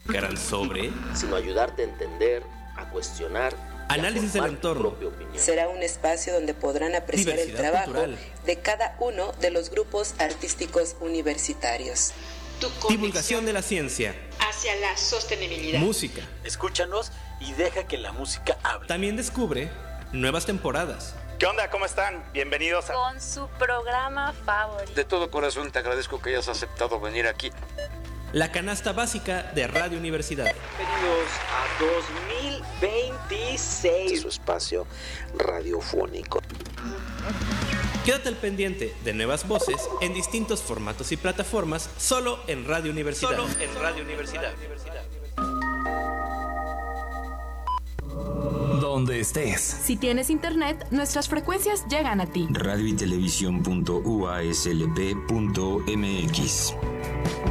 Gran sobre, sino ayudarte a entender, a cuestionar, análisis del entorno. Será un espacio donde podrán apreciar el trabajo cultural de cada uno de los grupos artísticos universitarios. Divulgación de la ciencia hacia la sostenibilidad. Música. Escúchanos y deja que la música hable. También descubre nuevas temporadas. ¿Qué onda? ¿Cómo están? Bienvenidos a... Con su programa favorito. De todo corazón te agradezco que hayas aceptado venir aquí. La canasta básica de Radio Universidad. Bienvenidos a 2026. Su espacio radiofónico. Quédate al pendiente de nuevas voces en distintos formatos y plataformas, solo en Radio Universidad. Solo en Radio Universidad. Donde estés. Si tienes internet, nuestras frecuencias llegan a ti. Radio y televisión.uaslp.mx